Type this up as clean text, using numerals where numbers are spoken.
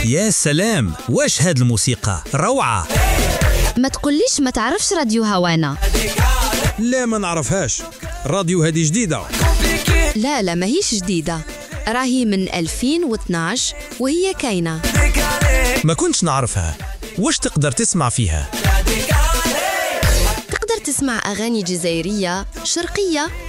يا سلام، واش هاد الموسيقى روعة. ما تقوليش ما تعرفش راديو هوانا. لا ما نعرفهاش، راديو هذه جديدة. لا ماهيش جديدة، راهي من 2012 وهي كاينة. ما كنتش نعرفها. واش تقدر تسمع فيها؟ تقدر تسمع أغاني جزائرية شرقية